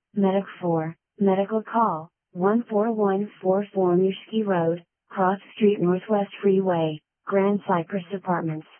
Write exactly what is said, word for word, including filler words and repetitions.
Medic four, medical call, one four one four four Mushki Road, Cross Street Northwest Freeway, Grand Cypress Apartments.